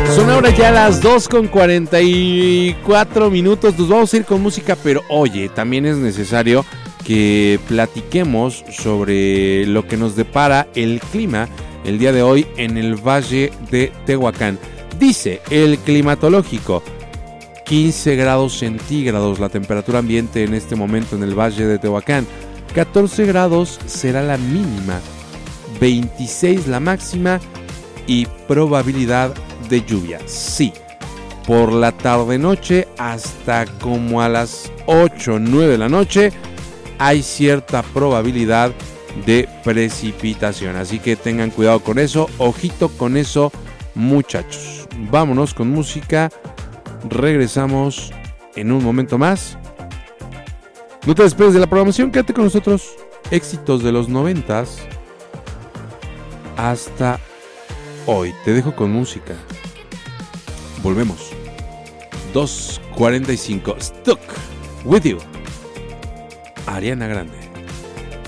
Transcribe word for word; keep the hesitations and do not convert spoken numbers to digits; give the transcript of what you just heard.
Son ahora ya las dos con cuarenta y cuatro minutos. Nos vamos a ir con música, pero oye, también es necesario que platiquemos sobre lo que nos depara el clima el día de hoy en el Valle de Tehuacán. Dice el climatológico, quince grados centígrados la temperatura ambiente en este momento en el Valle de Tehuacán, catorce grados será la mínima, veintiséis la máxima y probabilidad de lluvia. Sí, por la tarde-noche hasta como a las ocho o nueve de la noche hay cierta probabilidad de precipitación, así que tengan cuidado con eso, ojito con eso, muchachos. Vámonos con música, regresamos en un momento más. No te despegues de la programación, quédate con nosotros. Éxitos de los noventas hasta hoy. Te dejo con música. Volvemos. dos cuarenta y cinco. Stuck with you. Ariana Grande.